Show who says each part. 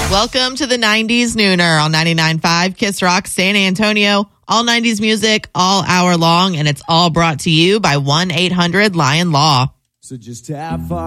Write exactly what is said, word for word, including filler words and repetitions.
Speaker 1: Welcome to the nineties Nooner on ninety-nine point five Kiss Rock San Antonio. All nineties music, all hour long, and it's all brought to you by one eight hundred Lion Law.
Speaker 2: So just have fun.